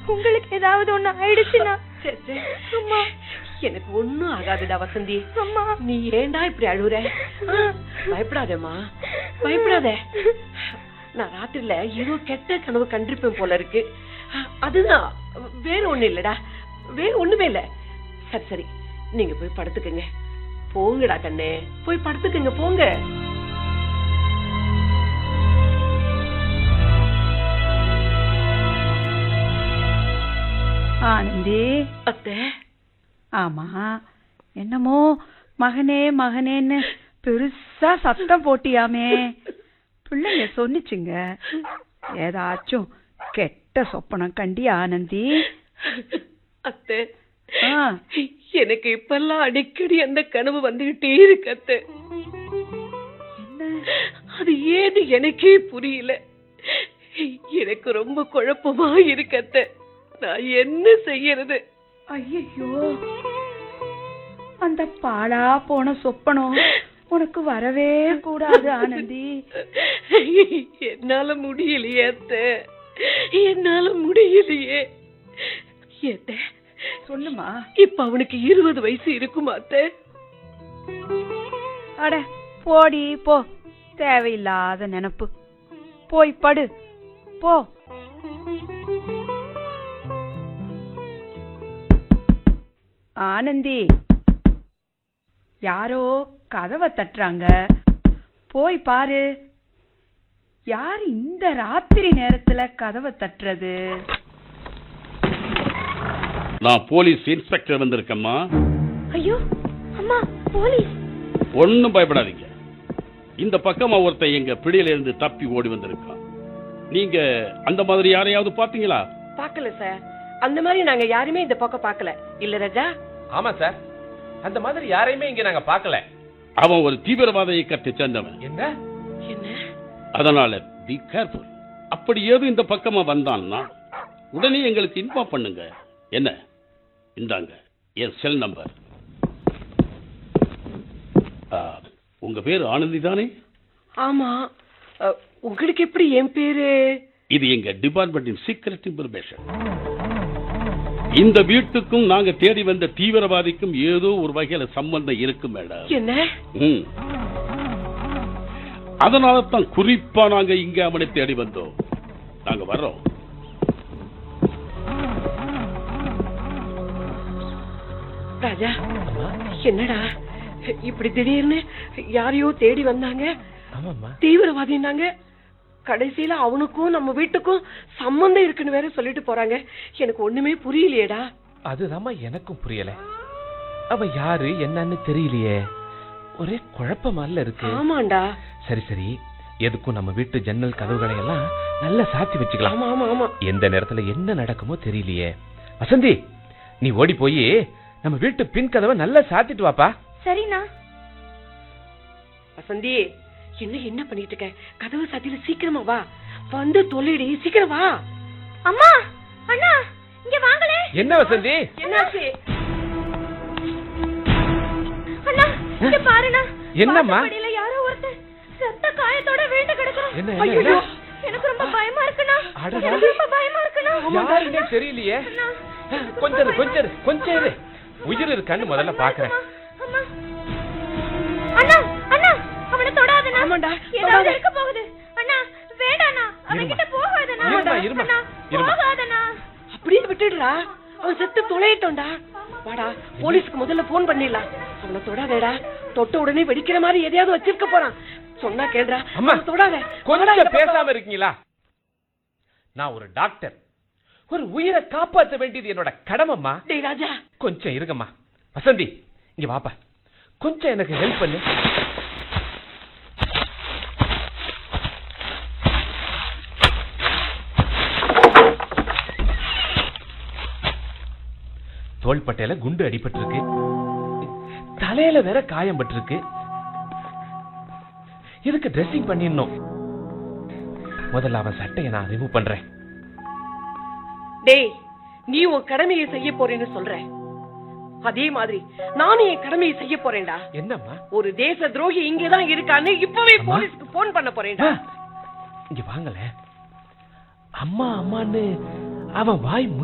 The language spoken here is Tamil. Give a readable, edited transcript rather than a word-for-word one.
உங்களுக்கு ஏதாவது ஒண்ணு ஆயிடுச்சுன்னா? அம்மா, எனக்கு ஒண்ணும் ஆகாதுடா வசந்தி. அம்மா, நீ ஏண்டா இப்படி அழுகுற? பயப்படாதேம்மா, பயப்படாத. நான் ராத்திரில ஏதோ கெட்ட கனவு கண்டிருப்பேன் போல இருக்கு. அதுதான், வேற ஒண்ணு இல்லடா, வேற ஒண்ணுமே இல்ல. சரி சரி, நீங்க போய் படுத்துக்கங்க. போங்கடா கண்ணே, போய் படுத்துக்கங்க, போங்க. ஆனந்தி. அத்தை. ஆமா, என்னமோ மகனே மகனேன்னு பெருசா சத்தம் போட்டியாமே. பிள்ளைங்க சொன்னிச்சுங்க, ஏதாச்சும் கெட்ட சொப்பனம் கண்டி ஆனந்தி? அத்தை, எனக்கு இப்பெல்லாம் அடிக்கடி அந்த கனவு வந்துகிட்டே இருக்கு அத்தை. அது ஏது எனக்கே புரியல. எனக்கு ரொம்ப குழப்பமா இருக்கு அத்தை. நான் என்ன செய்யறது? ஐயோ, அந்த பாழா போன சொப்பனம் உனக்கு வரவே கூடாது ஆனந்தி. என்னால முடியலையே அத்தை, என்னால முடியலையே. சொல்லுமா. இப்ப அவனுக்கு 20 வயசு இருக்குமா அத்தை? அட போடி போ, தேவையில்லாத நினைப்பு. போய் படு போ. ஆனந்தி, யாரோ கதவை தட்டுறாங்க, போய் பாரு. யார் இந்த ராத்திரி நேரத்துல கதவை தட்டுறது? நான் போலீஸ் இன்ஸ்பெக்டர் வந்திருக்கேம்மா. ஐயோ அம்மா, போலீஸ். ஒன்னும் பயப்படாதீங்க. இந்த பக்கமா ஒருத்தன் எங்க பிடியில இருந்து தப்பி ஓடி வந்திருக்கான். நீங்க அந்த மாதிரி யாரையாவது பாத்தீங்களா? பாக்கல சார், அந்த மாதிரி நாங்க யாருமே இந்த பக்கம் பாக்கல. இல்ல ராஜா? ஆமா சார், அந்த மாதிரி யாரையுமே இங்க நாங்க பாக்கல. அவன் ஒரு தீவிரவாத இயக்கத்தை சேர்ந்தவன். என்ன என்ன? அதனால பி கேர்ஃபுல். அப்படி ஏதும் இந்த பக்கமா வந்தான்னா உடனே எங்களுக்கு இன்ஃபார்ம் பண்ணுங்க. என்ன, இந்தாங்க என் செல் நம்பர். உங்க பேரு ஆனந்தி தானே? ஆமா. உங்களுக்கு எப்படி என் பேரு? இது எங்க டிபார்ட்மெண்டின் சீக்ரெட் இன்ஃபர்மேஷன். இந்த வீட்டுக்கும் நாங்க தேடி வந்த தீவிரவாதிக்கும் ஏதோ ஒரு வகையில சம்பந்தம் இருக்கு மேடம். என்ன? அதனால தான் குறிப்பா நாங்க இங்க அவனை தேடி வந்தோம். நாங்க வர்றோம். ராஜா, என்னடா இப்படி திடீர்னு யாரையோ தேடி வந்தாங்க, தீவிரவாதினாங்க. கடைசியில அவனுக்கும் நம்ம வீட்டுக்கும் சம்பந்தம் இருக்குன்னு வேற சொல்லிட்டு போறாங்க. எனக்கு ஒண்ணுமே புரியலையேடா. அதுதாம்மா எனக்கும் புரியல. அவ யாரு என்னன்னு தெரியலையே, ஒரே குழப்பமால இருக்கு. ஆமாண்டா. சரி சரி, எதுக்கும் நம்ம வீட்டு ஜன்னல் கதவுகளை எல்லாம் நல்லா சாத்தி வச்சுக்கலாம். ஆமா ஆமா ஆமா. எந்த நேரத்துல என்ன நடக்குமோ தெரியலையே. வசந்தி, நீ ஓடி போய் நம்ம வீட்டு பின் கதவை நல்லா சாத்திட்டு வாப்பா. சரிண்ணா. வசந்தி, என்ன பண்ணிட்டு இருக்க? கதவு சாத்திட்டு சீக்கிரமா வா. வந்து தொலைடி, சீக்கிரம் வா. அம்மா, அண்ணா, இங்க வாங்களே. என்ன வசந்தி? என்னாச்சு? அண்ணா, இங்க பாருண்ணா. என்னம்மா? படியில யாரோ ஒருத்தர் ரத்த காயத்தோட விழுந்து கிடக்குறான். என்ன? ஐயோ, எனக்கு ரொம்ப பயமா இருக்குண்ணா. எனக்கு ரொம்ப பயமா இருக்குண்ணா. யாருன்னே தெரியலையே. கொஞ்சம் இரு. உயிர் இருக்கான்னு முதல்ல பாக்குறேன். அண்ணா, அண்ணா, அவனை தொடாதண்ணா. ஆமாண்டா, ஏதாவது இருக்க போகுது. அண்ணா, வேண்டாண்ணா, அவன்கிட்ட போகாதண்ணா. இருமா. போகாதண்ணா. அப்படியே விட்டுடுறா, அவன் செத்து தொலையட்டோண்டா. வாடா, போலீஸ்க்கு முதல்ல போன் பண்ணிடலாம். அவனை தொடாதேடா, தொட்ட உடனே வெடிக்கிற மாதிரி எதையாவது வச்சிருக்க போறான். சொன்னா கேளுடா. அம்மா, தொடாத. கொஞ்சம் பேசாம இருக்கீங்களா? நான் ஒரு டாக்டர், ஒரு உயிரை காப்பாற்ற வேண்டியது என்னோட கடமைம்மா. டேய் ராஜா, கொஞ்சம் இருங்கம்மா. வசந்தி, இங்க வாப்பா, கொஞ்சம் எனக்கு ஹெல்ப் பண்ணு. தோள்பட்டையில குண்டு அடிபட்டு இருக்கு, தலையில வேற காயம் பட்டிருக்கு. இதுக்கு ட்ரெஸ்ஸிங் பண்ணிடணும். முதல்ல அவன் சட்டையை நான் ரிமூவ் பண்றேன். டேய், நீ உன் கடமையை செய்ய போறேன்னு சொல்ற, அதே மாதிரி நானும் என் கடமையை செய்ய போறேன்டா. என்னம்மா? ஒரு தேச துரோகி இங்கதான் இருக்கான்னு இப்பவே போலீஸ்க்கு போன் பண்ண போறேன்டா. இங்க வாங்கல. அம்மா அம்மான்னு அவன் வாய்